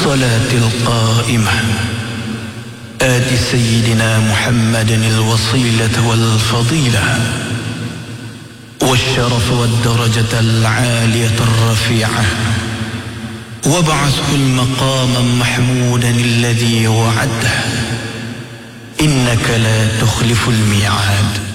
والصلاة القائمة آت سيدنا محمد الوصيلة والفضيلة والشرف والدرجة العالية الرفيعة وابعثه المقام محمودا الذي وعده إنك لا تخلف الميعاد.